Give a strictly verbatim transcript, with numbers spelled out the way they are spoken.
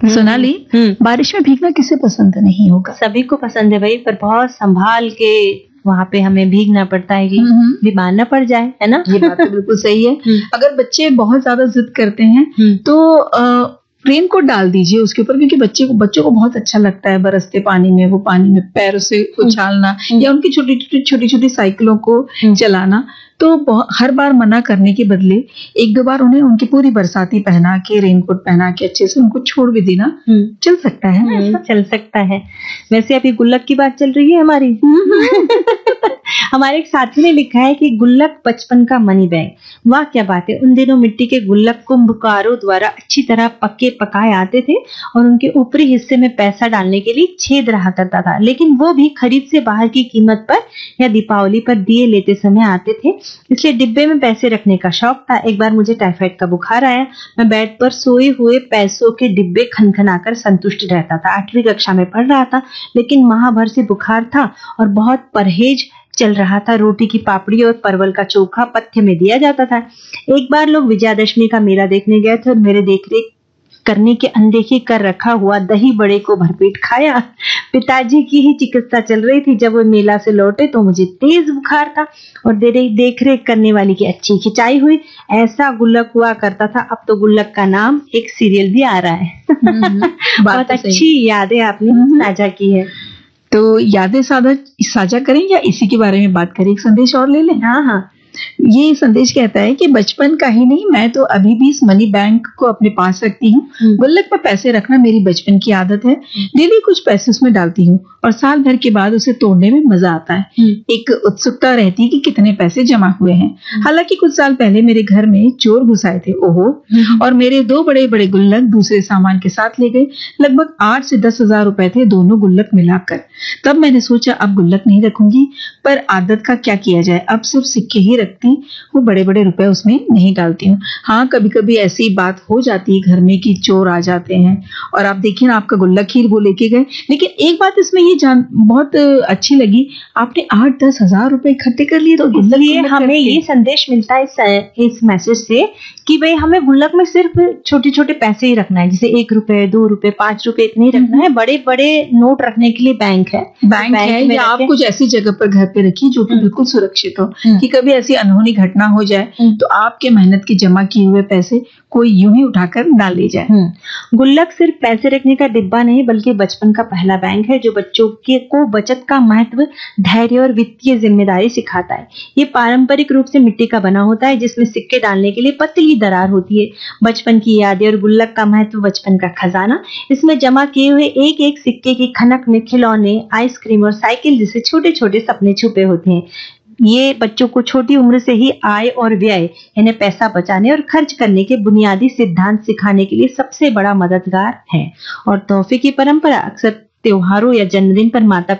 सोनाली, बारिश में भीगना किसे पसंद नहीं होगा? सभी को पसंद है भाई, पर बहुत संभाल के वहाँ पे हमें भीगना पड़ता है कि बीमार न पड़ जाए, है ना? ये बात तो बिल्कुल सही है। अगर बच्चे बहुत ज्यादा जिद करते हैं तो रेन कोट डाल दीजिए उसके ऊपर, क्योंकि बच्चे को बच्चों को बहुत अच्छा लगता है बरसते पानी में वो पानी में पैरों से उछालना या उनकी छोटी छोटी छोटी छोटी साइकिलों को चलाना। तो हर बार मना करने के बदले एक दो बार उन्हें उनकी पूरी बरसाती पहना के, रेनकोट पहना के अच्छे से उनको छोड़ भी देना चल सकता है ना? चल सकता है। वैसे अभी गुल्लक की बात चल रही है हमारी। हमारे एक साथी ने लिखा है कि गुल्लक बचपन का मनी बैग। वाह क्या बात है। उन दिनों मिट्टी के गुल्लक कुंभकारों द्वारा अच्छी तरह पके पकाए आते थे और उनके ऊपरी हिस्से में पैसा डालने के लिए छेद रहा करता था, लेकिन वो भी खरीद से बाहर की कीमत पर या दीपावली पर दिए लेते समय आते थे, इसलिए डिब्बे में पैसे रखने का शौक था। एक बार मुझे टाइफाइड का बुखार आया, मैं बेड पर सोए हुए पैसों के डिब्बे खनखनाकर संतुष्ट रहता था। आठवीं कक्षा में पढ़ रहा था, लेकिन माह भर से बुखार था और बहुत परहेज चल रहा था। रोटी की पापड़ी और परवल का चोखा पथ्य में दिया जाता था। एक बार लोग विजयादशमी का मेला देखने गए थे और मेरे देखरेख करने के अनदेखी कर रखा हुआ दही बड़े को भरपेट खाया। पिताजी की ही चिकित्सा चल रही थी। जब वो मेला से लौटे तो मुझे तेज बुखार था और देख रेख करने वाली की अच्छी खिंचाई हुई। ऐसा गुल्लक हुआ करता था। अब तो गुल्लक का नाम एक सीरियल भी आ रहा है। बहुत अच्छी यादें आपने साझा की है। तो यादें साझा साझा करें या इसी के बारे में बात करें? एक संदेश और ले लें। हाँ हाँ, ये संदेश कहता है कि बचपन का ही नहीं, मैं तो अभी भी इस मनी बैंक को अपने पास रखती हूँ। गुल्लक में पैसे रखना मेरी बचपन की आदत है। डेली कुछ पैसे उसमें डालती हूँ और साल भर के बाद उसे तोड़ने में मजा आता है। एक उत्सुकता रहती है कि कितने पैसे जमा हुए हैं। हालांकि कुछ साल पहले मेरे घर में चोर घुस आए थे, ओहो, और मेरे दो बड़े बड़े गुल्लक दूसरे सामान के साथ ले गए। लगभग आठ से दस हजार रुपए थे दोनों गुल्लक मिलाकर। तब मैंने सोचा अब गुल्लक नहीं रखूंगी, पर आदत का क्या किया जाए, अब सिर्फ सिक्के ही रखती हूँ, बड़े बड़े रुपए उसमें नहीं डालती हूँ। हाँ, कभी कभी ऐसी बात हो जाती है घर में कि चोर आ जाते हैं और आप देखिए ना, आपका गुल्लक ही वो लेके गए। लेकिन एक बात इसमें ये जान बहुत अच्छी लगी, आपने आठ दस हजार रुपए इकट्ठे कर लिए। तो इसलिए हमें ये संदेश मिलता है इस, इस मैसेज से कि भाई हमें गुल्लक में सिर्फ छोटे छोटे पैसे ही रखना है, जैसे एक रुपए, दो रुपए, पांच रुपए इतने ही रखना है। बड़े बड़े नोट रखने के लिए बैंक है, बैंक, बैंक है, या आप कुछ ऐसी जगह पर घर पे रखिए जो कि बिल्कुल सुरक्षित हो, कि कभी ऐसी अनहोनी घटना हो जाए तो आपके मेहनत की जमा किए हुए पैसे कोई यूं ही उठाकर ना ले जाए। गुल्लक सिर्फ पैसे रखने का डिब्बा नहीं, बल्कि बचपन का पहला बैंक है जो बच्चों के को बचत का महत्व, धैर्य और वित्तीय जिम्मेदारी सिखाता है। ये पारंपरिक रूप से मिट्टी का बना होता है, जिसमें सिक्के डालने के लिए पतली दरार होती है। बचपन की यादें और गुल्लक का महत्व, बचपन का खजाना। इसमें जमा किए हुए एक एक सिक्के की खनक में खिलौने, आइसक्रीम और साइकिल जैसे छोटे छोटे सपने छुपे होते हैं। ये बच्चों को छोटी उम्र से ही आय और व्यय, यानी पैसा बचाने और खर्च करने के बुनियादी सिद्धांत सिखाने के लिए सबसे बड़ा मददगार है। और तोहफे की परंपरा अक्सर त्योहारों या जन्मदिन पर माता